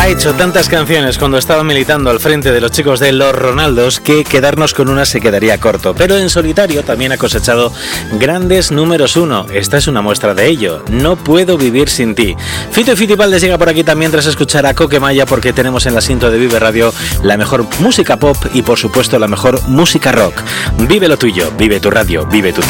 Ha hecho tantas canciones cuando estaba militando al frente de los chicos de Los Ronaldos que quedarnos con una se quedaría corto, pero en solitario también ha cosechado grandes números 1. Esta es una muestra de ello. No puedo vivir sin ti. Fito y Fitipaldes llega por aquí también tras escuchar a Coquemaya, porque tenemos en la cinta de Vive Radio la mejor música pop y por supuesto la mejor música rock. Vive lo tuyo, vive tu radio, vive tu